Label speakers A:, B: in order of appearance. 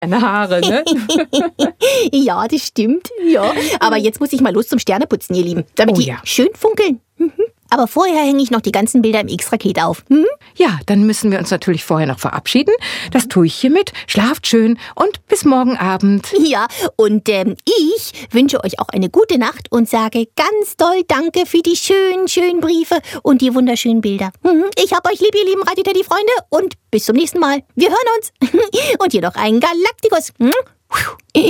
A: Deine Haare, ne?
B: Ja, das stimmt. Ja. Aber jetzt muss ich mal los zum Sterneputzen, ihr Lieben. Damit die schön funkeln. Aber vorher hänge ich noch die ganzen Bilder im X-Raket auf.
A: Ja, dann müssen wir uns natürlich vorher noch verabschieden. Das tue ich hiermit. Schlaft schön und bis morgen Abend.
B: Ja, und ich wünsche euch auch eine gute Nacht und sage ganz doll Danke für die schönen Briefe und die wunderschönen Bilder. Ich hab euch lieb, ihr lieben Radio Teddy Freunde, und bis zum nächsten Mal. Wir hören uns. Und hier noch einen Galaktikus.